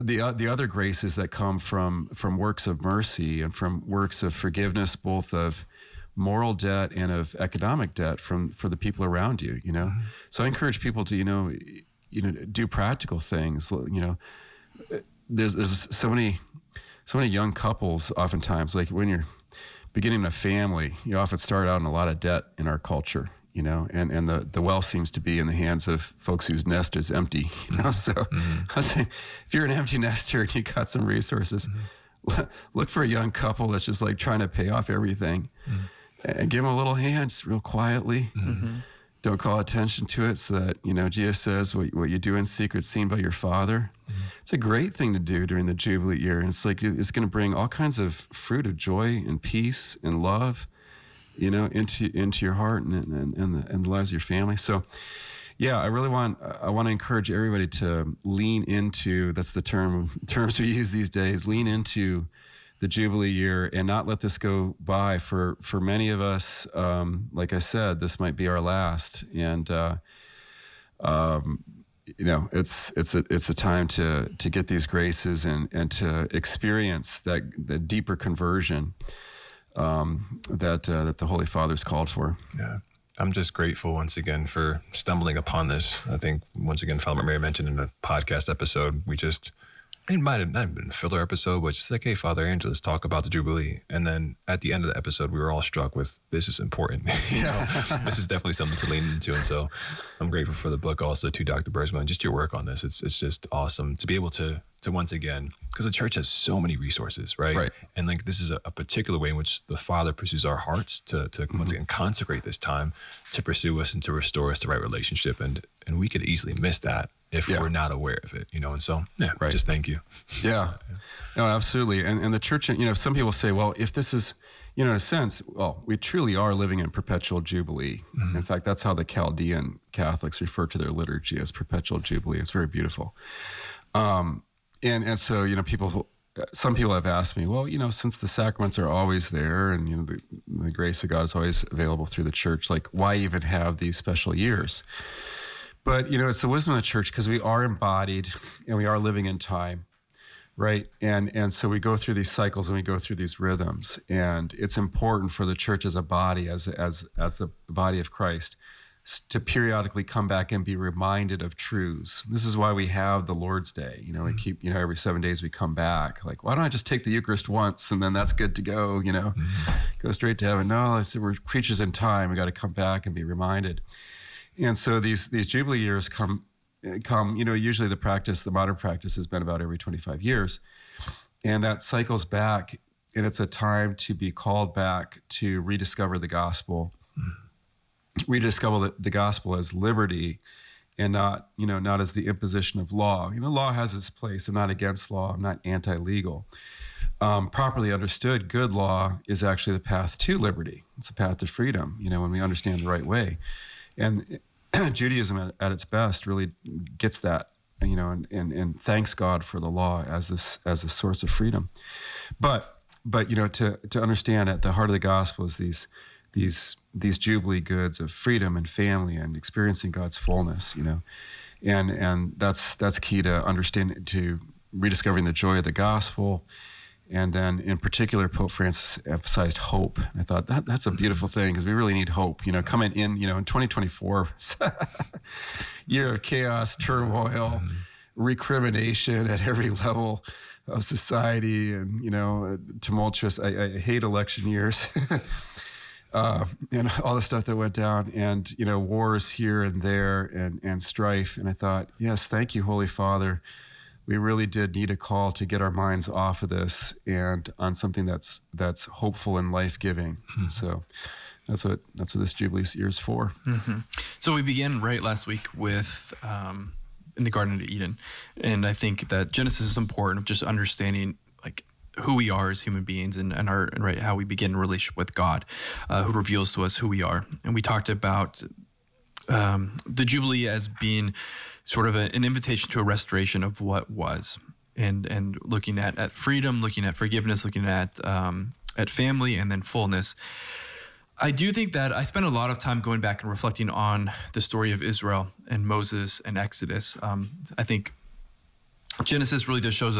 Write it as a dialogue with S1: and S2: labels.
S1: the other graces that come from works of mercy and from works of forgiveness, both of moral debt and of economic debt for the people around you, you know.
S2: Mm-hmm.
S1: So I encourage people to, do practical things. There's so many young couples oftentimes, like when you're beginning a family, you often start out in a lot of debt in our culture, and the wealth seems to be in the hands of folks whose nest is empty, So I was saying, if you're an empty nester and you got some resources, look for a young couple that's just like trying to pay off everything and give them a little hand just real quietly. Don't call attention to it, so that, Jesus says what you do in secret seen by your Father. It's a great thing to do during the Jubilee year. And it's like, it's going to bring all kinds of fruit of joy and peace and love, into your heart and the lives of your family. So yeah, I want to encourage everybody to lean into, that's the terms we use these days, lean into the Jubilee year and not let this go by. For many of us, like I said, this might be our last, and it's a time to get these graces and to experience the deeper conversion that the Holy Father's called for.
S2: Yeah. I'm just grateful once again for stumbling upon this. I think once again, Father Mary mentioned in the podcast episode, it might have not been a filler episode, but just like, hey, Father Angela, let's talk about the Jubilee. And then at the end of the episode, we were all struck with, this is important. This is definitely something to lean into. And so I'm grateful for the book also to Dr. Bergsma and just your work on this. It's just awesome to be able to once again, because the church has so many resources, right? And like, this is a particular way in which the Father pursues our hearts to once again consecrate this time to pursue us and to restore us to right relationship. And we could easily miss that if we're not aware of it, and so, just thank you.
S1: Yeah, no, absolutely. And the church, some people say, well, if this is, in a sense, well, we truly are living in perpetual Jubilee. In fact, that's how the Chaldean Catholics refer to their liturgy, as perpetual Jubilee. It's very beautiful. And so, some people have asked me, well, since the sacraments are always there and, the grace of God is always available through the church, like, why even have these special years? But, it's the wisdom of the church, because we are embodied and we are living in time, right? And so we go through these cycles and we go through these rhythms. And it's important for the church as a body, as the body of Christ, to periodically come back and be reminded of truths. This is why we have the Lord's Day. We keep, every 7 days we come back. Like, why don't I just take the Eucharist once and then that's good to go, go straight to heaven? No, we're creatures in time. We got to come back and be reminded. And so these Jubilee years come, usually the modern practice has been about every 25 years. And that cycles back, and it's a time to be called back to rediscover the gospel, rediscover the gospel as liberty and not as the imposition of law. Law has its place. I'm not against law. I'm not anti-legal. Properly understood, good law is actually the path to liberty. It's a path to freedom, when we understand the right way. And Judaism at its best really gets that, and thanks God for the law as a source of freedom. But to understand at the heart of the gospel is these Jubilee goods of freedom and family and experiencing God's fullness, and that's key to understanding, to rediscovering the joy of the gospel. And then in particular, Pope Francis emphasized hope. I thought that's a beautiful thing, because we really need hope, coming in, in 2024, year of chaos, turmoil, recrimination at every level of society, and, tumultuous. I hate election years. And all the stuff that went down, and, wars here and there and strife. And I thought, yes, thank you, Holy Father. We really did need a call to get our minds off of this and on something that's hopeful and life-giving. So that's what this Jubilee year is for.
S3: So we began right last week with in the Garden of Eden, and I think that Genesis is important of just understanding like who we are as human beings and how we begin a relationship with God, who reveals to us who we are. And we talked about the Jubilee as being sort of an invitation to a restoration of what was, and looking at freedom, looking at forgiveness, looking at family, and then fullness. I do think that I spent a lot of time going back and reflecting on the story of Israel and Moses and Exodus. I think Genesis really just shows